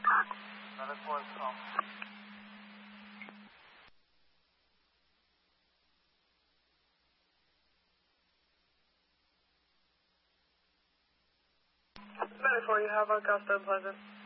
Medic 4 is calm. Medic 4, you have Augusta and Pleasant.